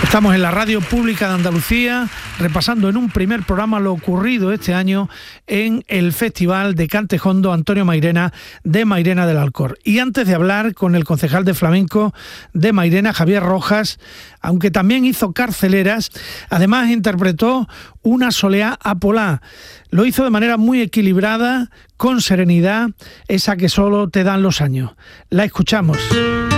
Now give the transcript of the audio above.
Estamos en la Radio Pública de Andalucía, repasando en un primer programa lo ocurrido este año en el Festival de Cantejondo Antonio Mairena de Mairena del Alcor. Y antes de hablar con el concejal de flamenco de Mairena, Javier Rojas, aunque también hizo carceleras, además interpretó una soleá a Polá. Lo hizo de manera muy equilibrada, con serenidad, esa que solo te dan los años. La escuchamos.